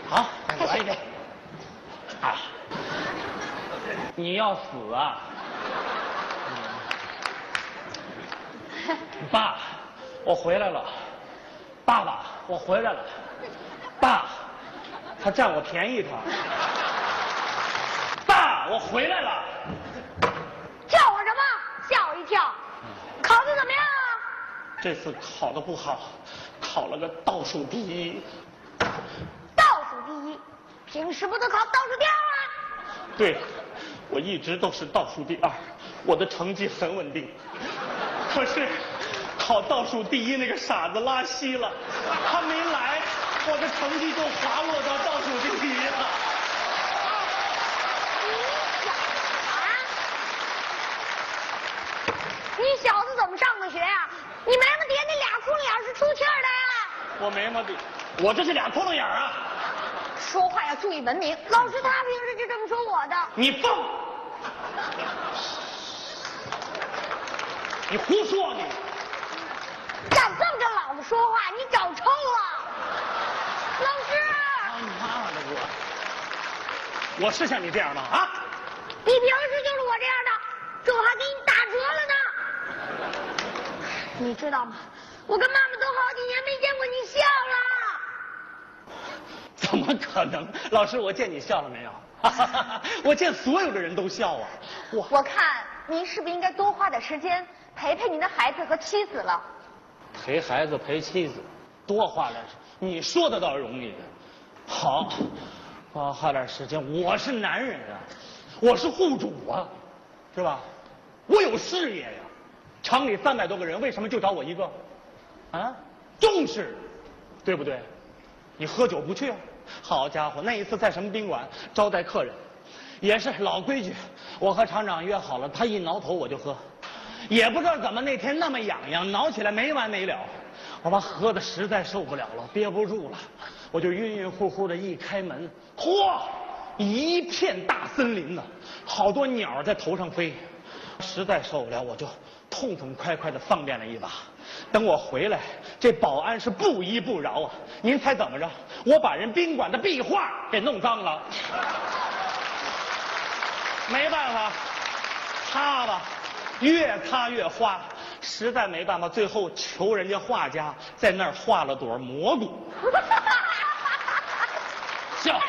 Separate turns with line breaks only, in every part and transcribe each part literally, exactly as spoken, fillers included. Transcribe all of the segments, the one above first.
好，来一个。啊，你要死啊！嗯、爸，我回来了。爸爸，我回来了。爸，他占我便宜他。爸，我回来了。
叫我什么？吓我一跳。考的怎么样啊？
这次考的不好，考了个倒数第一。
倒数第一，平时不都考倒数第二吗？
对，我一直都是倒数第二，我的成绩很稳定。可是考倒数第一那个傻子拉稀了，他没来，我的成绩就滑落到倒数第一了。
你小子怎么上的学呀、啊？你眉毛底下那俩窟窿眼是出气儿的呀？
我眉毛底，我这是俩窟窿眼啊！
说话要注意文明，老师他平时就这么说我的。
你放！你胡说你！
敢这么跟老子说话，你找抽了！老师！
他妈的我！我是像你这样吗？啊！
你平时就是我这样的，这我还给你打折了呢。你知道吗？我跟妈妈都好几年没见过你笑了。
怎么可能？老师，我见你笑了没有？我见所有的人都笑啊！
我我看您是不是应该多花点时间陪陪您的孩子和妻子了？
陪孩子陪妻子，多花点，你说的倒容易。好，多花点时间。我是男人啊，我是户主啊，是吧？我有事业呀。厂里三百多个人，为什么就找我一个？啊，重视，对不对？你喝酒不去啊？好家伙，那一次在什么宾馆招待客人，也是老规矩。我和厂长约好了，他一挠头我就喝，也不知道怎么那天那么痒痒，挠起来没完没了。我把喝的实在受不了了，憋不住了，我就晕晕乎乎的一开门，嚯，一片大森林呢，好多鸟在头上飞。实在受不了，我就痛痛快快的放便了一把。等我回来，这保安是不依不饶啊！您猜怎么着？我把人宾馆的壁画给弄脏了。没办法，擦吧，越擦越花，实在没办法，最后求人家画家在那儿画了朵蘑菇。笑，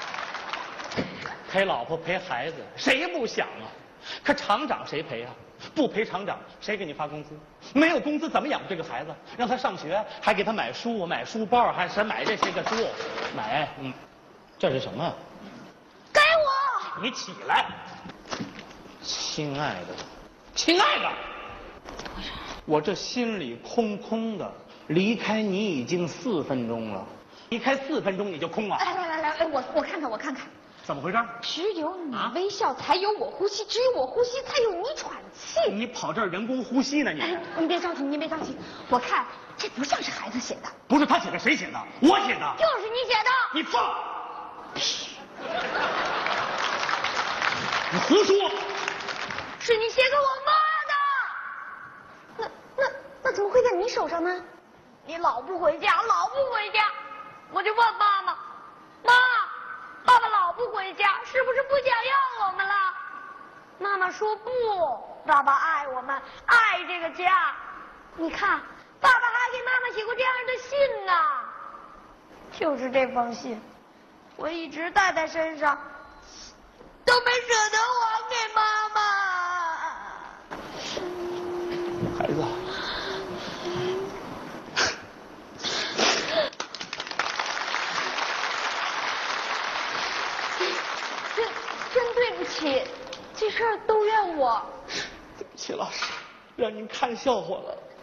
陪老婆陪孩子，谁不想啊？可厂长谁赔啊？不赔厂长，谁给你发工资？没有工资怎么养这个孩子？让他上学，还给他买书、买书包，还是买这些个书？买，嗯，这是什么？
给我！
你起来，亲爱的，亲爱的，我这心里空空的，离开你已经四分钟了，离开四分钟你就空了。
来来来来，哎，我我看看，我看看。
怎么回事？
只有你微笑，才有我呼吸；只有我呼吸，才有你喘气。
你跑这儿人工呼吸呢？你
哎，你别着急，你别着急。我看这不像是孩子写的。
不是他写的，谁写的？我写的。
就是你写的。
你放！你胡说！
是你写给我妈的。那那那怎么会在你手上呢？你老不回家，老不回家，我就问妈妈，妈。爸爸老不回家，是不是不想要我们了？妈妈说不，爸爸爱我们，爱这个家。你看，爸爸还给妈妈写过这样的信呢。就是这封信，我一直带在身上，都没舍得还给妈妈。
孩子。
对不起，这事儿都怨我。
对不起，老师，让您看笑话了。